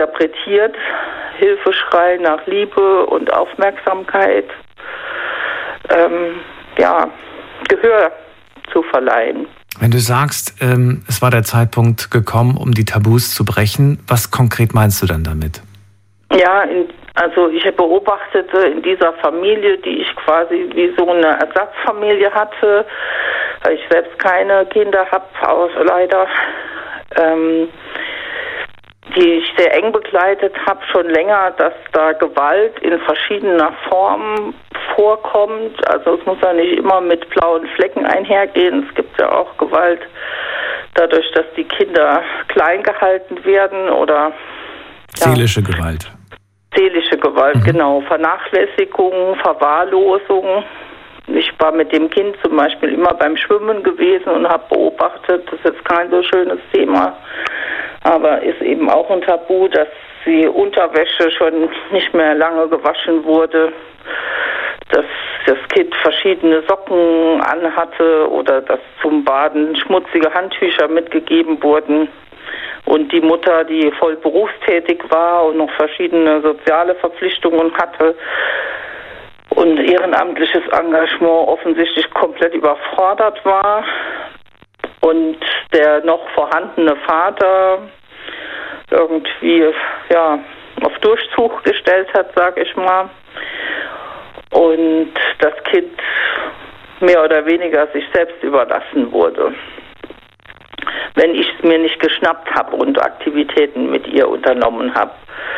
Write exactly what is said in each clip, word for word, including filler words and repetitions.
interpretiert, Hilfeschrei nach Liebe und Aufmerksamkeit, ähm, ja, Gehör zu verleihen. Wenn du sagst, ähm, es war der Zeitpunkt gekommen, um die Tabus zu brechen, was konkret meinst du dann damit? Ja, in, also ich beobachtete in dieser Familie, die ich quasi wie so eine Ersatzfamilie hatte, weil ich selbst keine Kinder habe, leider, ähm, die ich sehr eng begleitet habe, schon länger, dass da Gewalt in verschiedener Form vorkommt. Also es muss ja nicht immer mit blauen Flecken einhergehen. Es gibt ja auch Gewalt dadurch, dass die Kinder klein gehalten werden oder seelische ja, Gewalt. Seelische Gewalt, mhm. genau. Vernachlässigung, Verwahrlosung. Ich war mit dem Kind zum Beispiel immer beim Schwimmen gewesen und habe beobachtet, das ist jetzt kein so schönes Thema, aber ist eben auch ein Tabu, dass die Unterwäsche schon nicht mehr lange gewaschen wurde, dass das Kind verschiedene Socken anhatte oder dass zum Baden schmutzige Handtücher mitgegeben wurden. Und die Mutter, die voll berufstätig war und noch verschiedene soziale Verpflichtungen hatte und ehrenamtliches Engagement offensichtlich komplett überfordert war und der noch vorhandene Vater irgendwie ja auf Durchzug gestellt hat, sag ich mal, und das Kind mehr oder weniger sich selbst überlassen wurde, wenn ich es mir nicht geschnappt habe und Aktivitäten mit ihr unternommen habe.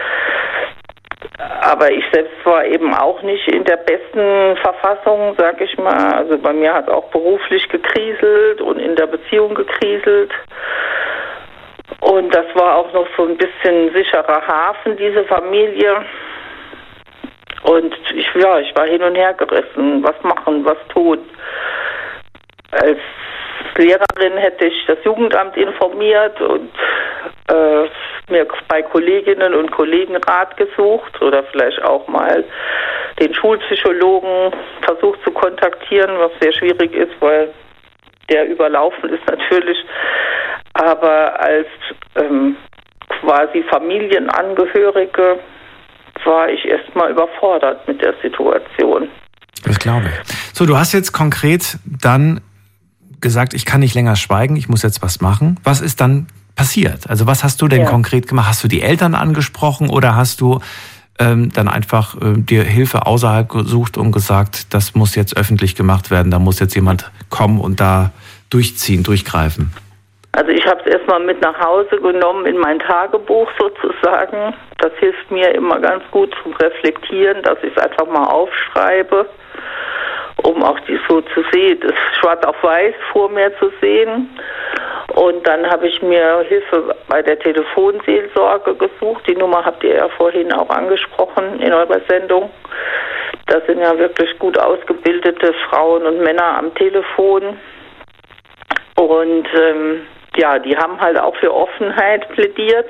Aber ich selbst war eben auch nicht in der besten Verfassung, sag ich mal. Also bei mir hat es auch beruflich gekriselt und in der Beziehung gekriselt. Und das war auch noch so ein bisschen sicherer Hafen, diese Familie. Und ich, ja, ich war hin und her gerissen. Was machen, was tun? Als Lehrerin hätte ich das Jugendamt informiert und äh, mir bei Kolleginnen und Kollegen Rat gesucht oder vielleicht auch mal den Schulpsychologen versucht zu kontaktieren, was sehr schwierig ist, weil der überlaufen ist natürlich. Aber als ähm, quasi Familienangehörige war ich erstmal überfordert mit der Situation. Das glaube ich. So, du hast jetzt konkret dann gesagt, ich kann nicht länger schweigen, ich muss jetzt was machen. Was ist dann passiert? Also was hast du denn ja. konkret gemacht? Hast du die Eltern angesprochen oder hast du ähm, dann einfach äh, dir Hilfe außerhalb gesucht und gesagt, das muss jetzt öffentlich gemacht werden, da muss jetzt jemand kommen und da durchziehen, durchgreifen? Also ich habe es erstmal mit nach Hause genommen in mein Tagebuch sozusagen. Das hilft mir immer ganz gut zu reflektieren, dass ich es einfach mal aufschreibe, um auch die so zu sehen, das schwarz auf weiß vor mir zu sehen. Und dann habe ich mir Hilfe bei der Telefonseelsorge gesucht. Die Nummer habt ihr ja vorhin auch angesprochen in eurer Sendung. Da sind ja wirklich gut ausgebildete Frauen und Männer am Telefon. Und ähm, ja, die haben halt auch für Offenheit plädiert.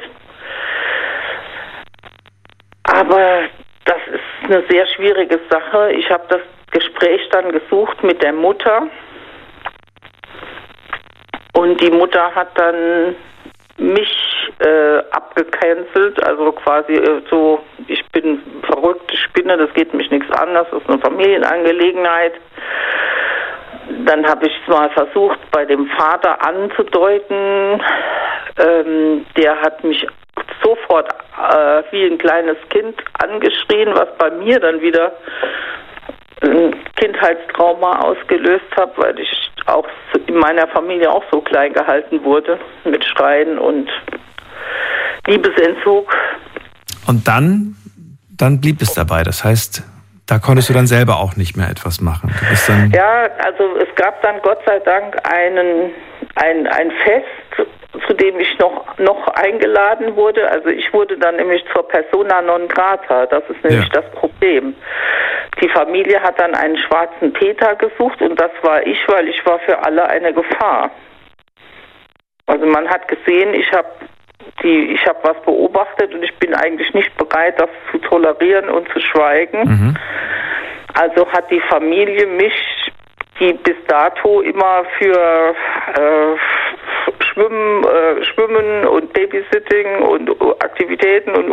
Aber das ist eine sehr schwierige Sache. Ich habe das Gespräch dann gesucht mit der Mutter. Und die Mutter hat dann mich äh, abgecancelt, also quasi äh, so, ich bin verrückte Spinne, das geht mich nichts an, das ist eine Familienangelegenheit. Dann habe ich es mal versucht, bei dem Vater anzudeuten. Ähm, der hat mich sofort äh, wie ein kleines Kind angeschrien, was bei mir dann wieder ein Kindheitstrauma ausgelöst hat, weil ich auch in meiner Familie auch so klein gehalten wurde mit Schreien und Liebesentzug. Und dann, dann blieb es dabei. Das heißt, da konntest du dann selber auch nicht mehr etwas machen. Du bist dann ja, also es gab dann Gott sei Dank einen, ein, ein Fest, zu dem ich noch, noch eingeladen wurde. Also ich wurde dann nämlich zur Persona non grata. Das ist nämlich ja. das Problem. Die Familie hat dann einen schwarzen Peter gesucht und das war ich, weil ich war für alle eine Gefahr. Also man hat gesehen, ich habe die, ich habe was beobachtet und ich bin eigentlich nicht bereit, das zu tolerieren und zu schweigen. Mhm. Also hat die Familie mich, die bis dato immer für äh, Schwimmen, äh, Schwimmen und Babysitting und Aktivitäten und